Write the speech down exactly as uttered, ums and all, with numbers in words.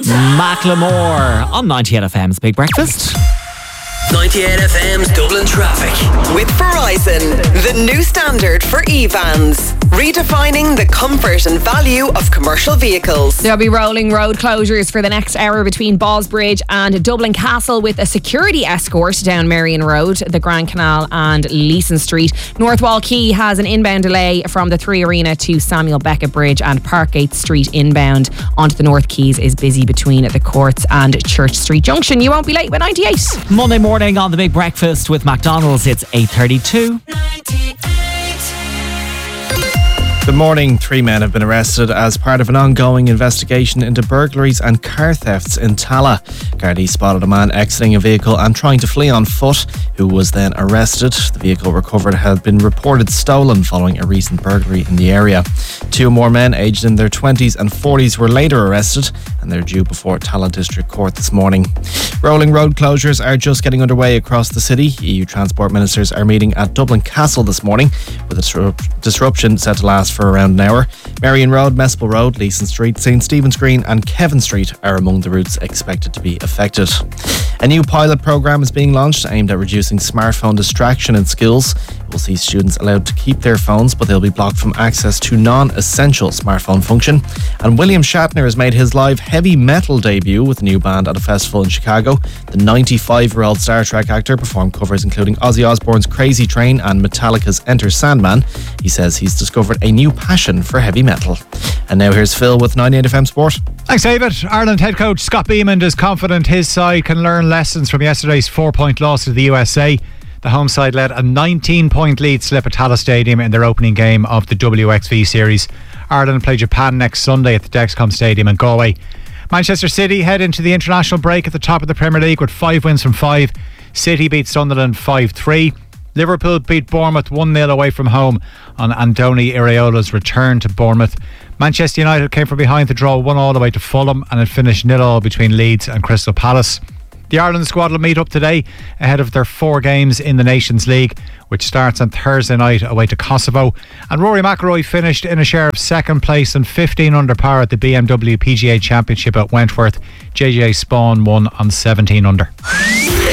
Macklemore on ninety-eight F M's Big Breakfast. ninety-eight F M's Dublin Traffic. With Verizon, the new standard for e-vans. Redefining the comfort and value of commercial vehicles. There'll be rolling road closures for the next hour between Ballsbridge and Dublin Castle, with a security escort down Marion Road, the Grand Canal and Leeson Street. Northwall Quay has an inbound delay from the Three Arena to Samuel Beckett Bridge, and Parkgate Street inbound onto the North Quays is busy between the Courts and Church Street Junction. You won't be late with ninety-eight. Monday morning on the Big Breakfast with McDonald's, it's eight thirty-two. Good morning. Three men have been arrested as part of an ongoing investigation into burglaries and car thefts in Tala. Gardaí spotted a man exiting a vehicle and trying to flee on foot, who was then arrested. The vehicle recovered had been reported stolen following a recent burglary in the area. Two more men aged in their twenties and forties were later arrested, and they're due before Tala District Court this morning. Rolling road closures are just getting underway across the city. E U transport ministers are meeting at Dublin Castle this morning, with a disrup- disruption set to last for around an hour. Marion Road, Mespel Road, Leeson Street, St Stephen's Green and Kevin Street are among the routes expected to be affected. A new pilot programme is being launched aimed at reducing smartphone distraction in schools. It will see students allowed to keep their phones, but they'll be blocked from access to non-essential smartphone function. And William Shatner has made his live heavy metal debut with a new band at a festival in Chicago. The ninety-five-year-old Star Trek actor performed covers including Ozzy Osbourne's Crazy Train and Metallica's Enter Sandman. He says he's discovered a new passion for heavy metal. And now here's Phil with ninety-eight F M Sport. Thanks, David. Ireland head coach Scott Beamond is confident his side can learn lessons from yesterday's four-point loss to the U S A. The home side let a nineteen-point lead slip at Tallaght Stadium in their opening game of the W X V series. Ireland play Japan next Sunday at the Dexcom Stadium in Galway. Manchester City head into the international break at the top of the Premier League with five wins from five. City beat Sunderland five three. Liverpool beat Bournemouth one nil away from home on Andoni Iraola's return to Bournemouth. Manchester United came from behind to draw one all the way to Fulham, and it finished nil all between Leeds and Crystal Palace. The Ireland squad will meet up today ahead of their four games in the Nations League, which starts on Thursday night away to Kosovo. And Rory McIlroy finished in a share of second place and fifteen under par at the B M W P G A Championship at Wentworth. J J Spawn won on seventeen under.